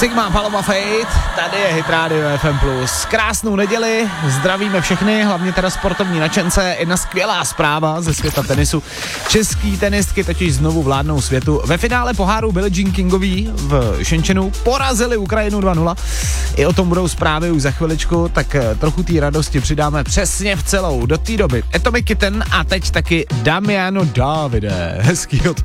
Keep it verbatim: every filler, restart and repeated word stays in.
Sigma, Paloma Fate, tady je Hit Radio F M plus. Krásnou neděli, zdravíme všechny, hlavně teda sportovní nadšence. Jedna skvělá zpráva ze světa tenisu. Český tenistky totiž znovu vládnou světu. Ve finále poháru Billie Jean Kingový v Shenzhenu porazili Ukrajinu dva nula. I o tom budou zprávy už za chviličku, tak trochu té radosti přidáme přesně v celou. Do té doby Atomic Kitten a teď taky Damiano Davide. Hezký odpoledne.